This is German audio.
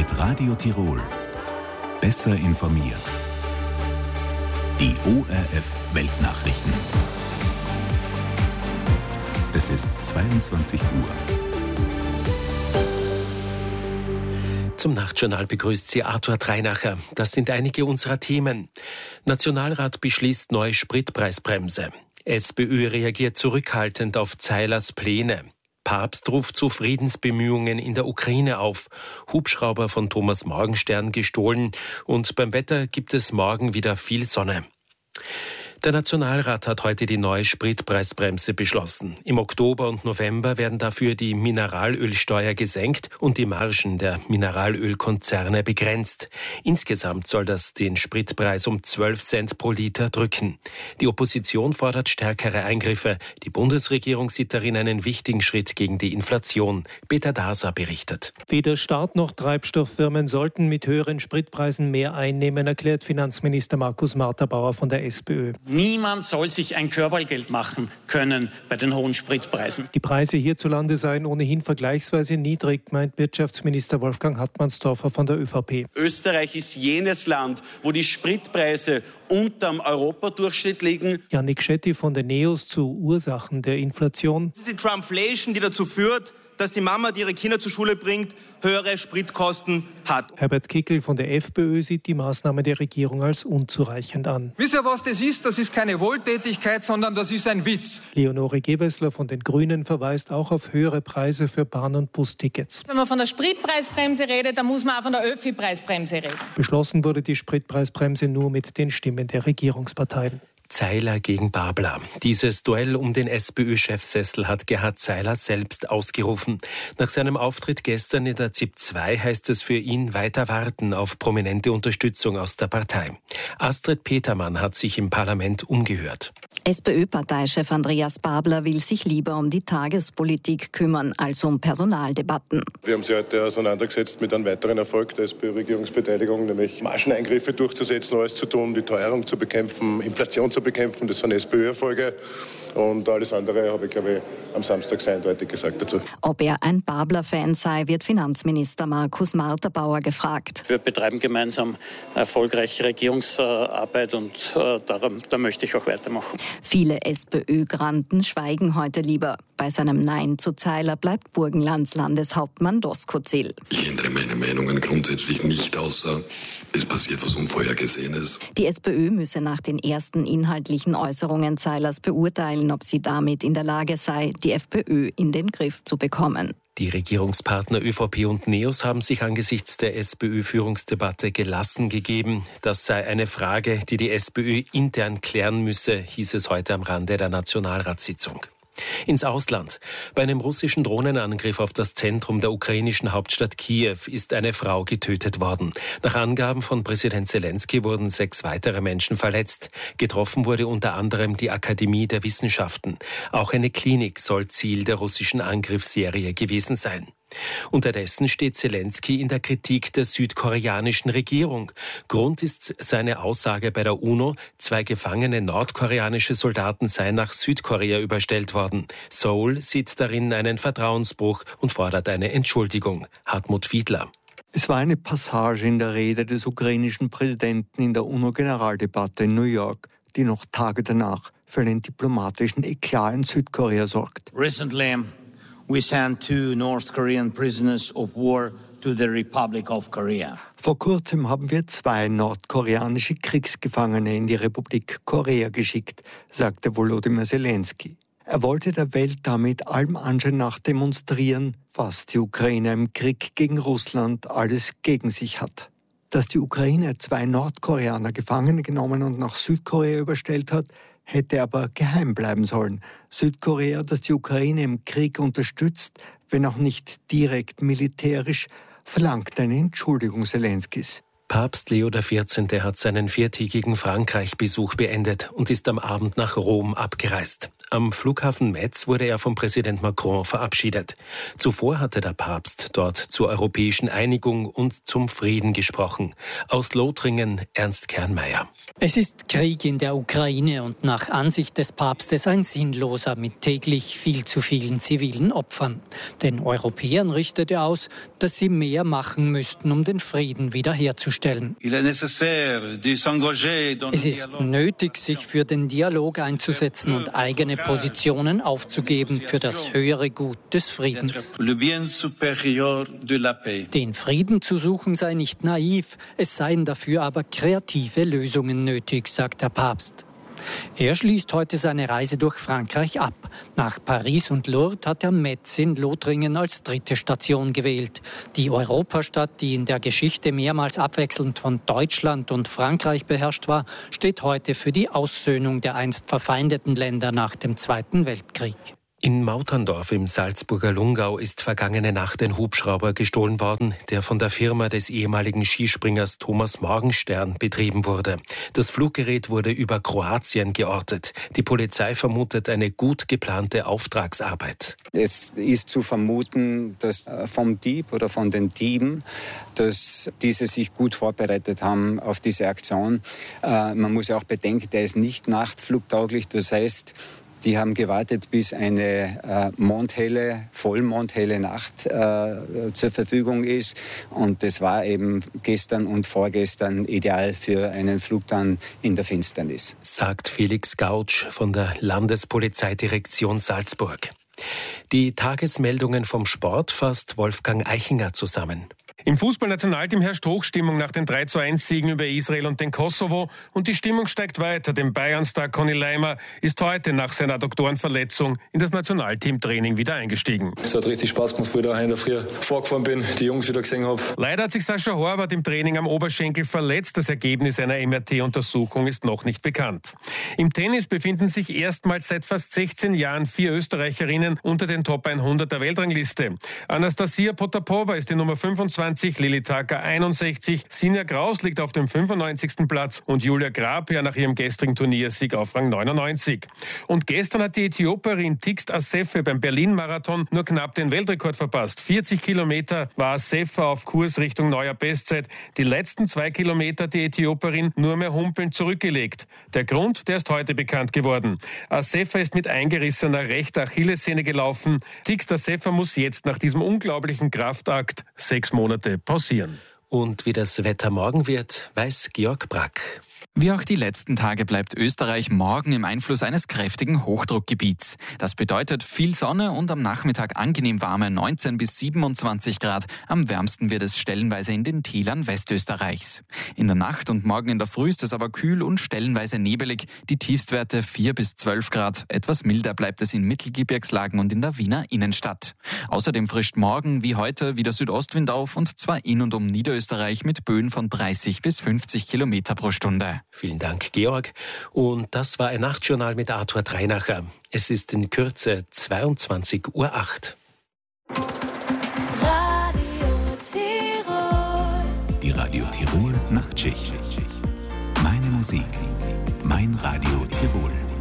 mit Radio Tirol. Besser informiert. Die ORF Weltnachrichten. Es ist 22 Uhr. Zum Nachtjournal begrüßt Sie Arthur Dreinacher. Das sind einige unserer Themen. Nationalrat beschließt neue Spritpreisbremse. SPÖ reagiert zurückhaltend auf Zeilers Pläne. Papst ruft zu Friedensbemühungen in der Ukraine auf. Hubschrauber von Thomas Morgenstern gestohlen. Und beim Wetter gibt es morgen wieder viel Sonne. Der Nationalrat hat heute die neue Spritpreisbremse beschlossen. Im Oktober und November werden dafür die Mineralölsteuer gesenkt und die Margen der Mineralölkonzerne begrenzt. Insgesamt soll das den Spritpreis um 12 Cent pro Liter drücken. Die Opposition fordert stärkere Eingriffe. Die Bundesregierung sieht darin einen wichtigen Schritt gegen die Inflation. Peter Daser berichtet. Weder Staat noch Treibstofffirmen sollten mit höheren Spritpreisen mehr einnehmen, erklärt Finanzminister Markus Marterbauer von der SPÖ. Niemand soll sich ein Körpergeld machen können bei den hohen Spritpreisen. Die Preise hierzulande seien ohnehin vergleichsweise niedrig, meint Wirtschaftsminister Wolfgang Hartmannsdorfer von der ÖVP. Österreich ist jenes Land, wo die Spritpreise unterm Europadurchschnitt liegen. Yannick Schetti von den NEOS zu Ursachen der Inflation. Das ist die Trumpflation, die dazu führt, dass die Mama, die ihre Kinder zur Schule bringt, höhere Spritkosten hat. Herbert Kickl von der FPÖ sieht die Maßnahme der Regierung als unzureichend an. Wisst ihr, was das ist? Das ist keine Wohltätigkeit, sondern das ist ein Witz. Leonore Gewessler von den Grünen verweist auch auf höhere Preise für Bahn- und Bustickets. Wenn man von der Spritpreisbremse redet, dann muss man auch von der Öffi-Preisbremse reden. Beschlossen wurde die Spritpreisbremse nur mit den Stimmen der Regierungsparteien. Zeiler gegen Babler. Dieses Duell um den SPÖ-Chefsessel hat Gerhard Zeiler selbst ausgerufen. Nach seinem Auftritt gestern in der ZIP 2 heißt es für ihn weiter warten auf prominente Unterstützung aus der Partei. Astrid Petermann hat sich im Parlament umgehört. SPÖ-Parteichef Andreas Babler will sich lieber um die Tagespolitik kümmern als um Personaldebatten. Wir haben sie heute auseinandergesetzt mit einem weiteren Erfolg der SPÖ-Regierungsbeteiligung, nämlich Margeneingriffe durchzusetzen, alles zu tun, die Teuerung zu bekämpfen, Inflation zu bekämpfen. Das sind SPÖ-Erfolge. Und alles andere habe ich, glaube ich, am Samstag sehr eindeutig gesagt dazu. Ob er ein Babler-Fan sei, wird Finanzminister Markus Marterbauer gefragt. Wir betreiben gemeinsam erfolgreiche Regierungsarbeit und da möchte ich auch weitermachen. Viele SPÖ-Granten schweigen heute lieber. Bei seinem Nein zu Zeiler bleibt Burgenlands Landeshauptmann Doskozil. Ich ändere meine Meinungen grundsätzlich nicht, außer es passiert was Unvorhergesehenes. Die SPÖ müsse nach den ersten inhaltlichen Äußerungen Zeilers beurteilen, ob sie damit in der Lage sei, die FPÖ in den Griff zu bekommen. Die Regierungspartner ÖVP und NEOS haben sich angesichts der SPÖ-Führungsdebatte gelassen gegeben. Das sei eine Frage, die die SPÖ intern klären müsse, hieß es heute am Rande der Nationalratssitzung. Ins Ausland. Bei einem russischen Drohnenangriff auf das Zentrum der ukrainischen Hauptstadt Kiew ist eine Frau getötet worden. Nach Angaben von Präsident Zelensky wurden 6 weitere Menschen verletzt. Getroffen wurde unter anderem die Akademie der Wissenschaften. Auch eine Klinik soll Ziel der russischen Angriffsserie gewesen sein. Unterdessen steht Zelensky in der Kritik der südkoreanischen Regierung. Grund ist seine Aussage bei der UNO, 2 gefangene nordkoreanische Soldaten seien nach Südkorea überstellt worden. Seoul sieht darin einen Vertrauensbruch und fordert eine Entschuldigung. Hartmut Fiedler. Es war eine Passage in der Rede des ukrainischen Präsidenten in der UNO-Generaldebatte in New York, die noch Tage danach für einen diplomatischen Eklat in Südkorea sorgt. Recently, we sent 2 North Korean prisoners of war to the Republic of Korea. Vor kurzem haben wir 2 nordkoreanische Kriegsgefangene in die Republik Korea geschickt, sagte Volodymyr Zelensky. Er wollte der Welt damit allem Anschein nach demonstrieren, was die Ukraine im Krieg gegen Russland alles gegen sich hat. Dass die Ukraine 2 Nordkoreaner gefangen genommen und nach Südkorea überstellt hat, hätte aber geheim bleiben sollen. Südkorea, das die Ukraine im Krieg unterstützt, wenn auch nicht direkt militärisch, verlangt eine Entschuldigung Zelenskys. Papst Leo XIV. Hat seinen 4-tägigen Frankreich-Besuch beendet und ist am Abend nach Rom abgereist. Am Flughafen Metz wurde er von Präsident Macron verabschiedet. Zuvor hatte der Papst dort zur europäischen Einigung und zum Frieden gesprochen. Aus Lothringen Ernst Kernmeier. Es ist Krieg in der Ukraine und nach Ansicht des Papstes ein sinnloser mit täglich viel zu vielen zivilen Opfern. Den Europäern richtet er aus, dass sie mehr machen müssten, um den Frieden wiederherzustellen. Es ist nötig, sich für den Dialog einzusetzen und eigene Positionen aufzugeben für das höhere Gut des Friedens. Den Frieden zu suchen sei nicht naiv, es seien dafür aber kreative Lösungen nötig, sagt der Papst. Er schließt heute seine Reise durch Frankreich ab. Nach Paris und Lourdes hat er Metz in Lothringen als dritte Station gewählt. Die Europastadt, die in der Geschichte mehrmals abwechselnd von Deutschland und Frankreich beherrscht war, steht heute für die Aussöhnung der einst verfeindeten Länder nach dem Zweiten Weltkrieg. In Mauterndorf im Salzburger Lungau ist vergangene Nacht ein Hubschrauber gestohlen worden, der von der Firma des ehemaligen Skispringers Thomas Morgenstern betrieben wurde. Das Fluggerät wurde über Kroatien geortet. Die Polizei vermutet eine gut geplante Auftragsarbeit. Es ist zu vermuten, dass vom Dieb oder von den Dieben, dass diese sich gut vorbereitet haben auf diese Aktion. Man muss auch bedenken, der ist nicht nachtflugtauglich, das heißt, die haben gewartet, bis eine vollmondhelle Nacht zur Verfügung ist. Und das war eben gestern und vorgestern ideal für einen Flug dann in der Finsternis. Sagt Felix Gautsch von der Landespolizeidirektion Salzburg. Die Tagesmeldungen vom Sport fasst Wolfgang Eichinger zusammen. Im Fußballnationalteam herrscht Hochstimmung nach den 3:1-Siegen über Israel und den Kosovo. Und die Stimmung steigt weiter. Dem Bayern-Star Conny Leimer ist heute nach seiner Adduktorenverletzung in das Nationalteamtraining wieder eingestiegen. Es hat richtig Spaß gemacht, wo ich da in der Früh vorgefahren bin, die Jungs wieder gesehen habe. Leider hat sich Sascha Horvath im Training am Oberschenkel verletzt. Das Ergebnis einer MRT-Untersuchung ist noch nicht bekannt. Im Tennis befinden sich erstmals seit fast 16 Jahren 4 Österreicherinnen unter den Top 100 der Weltrangliste. Anastasia Potapova ist die Nummer 25, Lili Taka 61, Sinja Kraus liegt auf dem 95. Platz und Julia Grabherr nach ihrem gestrigen Turniersieg auf Rang 99. Und gestern hat die Äthiopierin Tigst Assefe beim Berlin-Marathon nur knapp den Weltrekord verpasst. 40 Kilometer war Assefe auf Kurs Richtung neuer Bestzeit. Die letzten 2 Kilometer hat die Äthiopierin nur mehr humpelnd zurückgelegt. Der Grund, der ist heute bekannt geworden. Assefe ist mit eingerissener rechter Achillessehne gelaufen. Tigst Assefe muss jetzt nach diesem unglaublichen Kraftakt 6 Monate pausieren. Und wie das Wetter morgen wird, weiß Georg Brack. Wie auch die letzten Tage bleibt Österreich morgen im Einfluss eines kräftigen Hochdruckgebiets. Das bedeutet viel Sonne und am Nachmittag angenehm warme 19 bis 27 Grad. Am wärmsten wird es stellenweise in den Tälern Westösterreichs. In der Nacht und morgen in der Früh ist es aber kühl und stellenweise nebelig. Die Tiefstwerte 4 bis 12 Grad. Etwas milder bleibt es in Mittelgebirgslagen und in der Wiener Innenstadt. Außerdem frischt morgen wie heute wieder Südostwind auf und zwar in und um Niederösterreich mit Böen von 30 bis 50 Kilometer pro Stunde. Vielen Dank, Georg. Und das war ein Nachtjournal mit Arthur Dreinacher. Es ist in Kürze 22:08 Uhr. Die Radio Tirol Nachtschicht. Meine Musik, mein Radio Tirol.